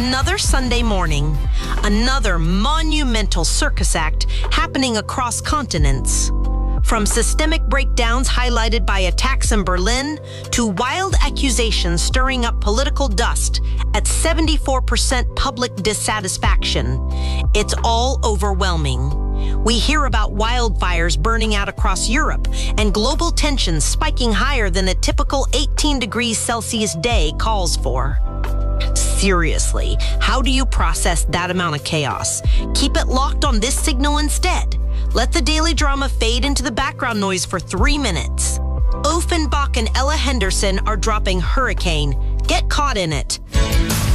Another Sunday morning, another monumental circus act happening across continents. From systemic breakdowns highlighted by attacks in Berlin to wild accusations stirring up political dust at 74% public dissatisfaction, it's all overwhelming. We hear about wildfires burning out across Europe and global tensions spiking higher than a typical 18 degrees Celsius day calls for. Seriously, how do you process that amount of chaos? Keep it locked on this signal instead. Let the daily drama fade into the background noise for 3 minutes. Offenbach and Ella Henderson are dropping Hurricane. Get caught in it.